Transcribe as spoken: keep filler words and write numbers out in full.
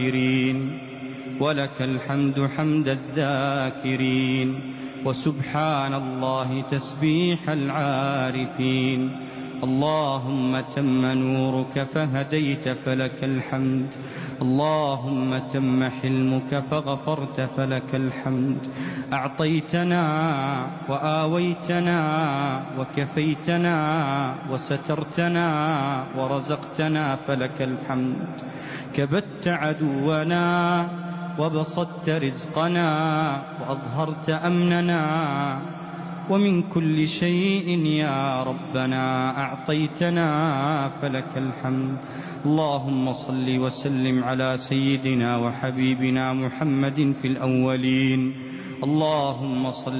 ولك الحمد حمد الذاكرين وسبحان الله تسبيح العارفين. اللهم تم نورك فهديت فلك الحمد، اللهم تم حلمك فغفرت فلك الحمد. أعطيتنا وآويتنا وكفيتنا وسترتنا ورزقتنا فلك الحمد. كبت عدونا وبسطت رزقنا وأظهرت أمننا، ومن كل شيء يا ربنا أعطيتنا فلك الحمد. اللهم صل وسلم على سيدنا وحبيبنا محمد في الأولين. اللهم صل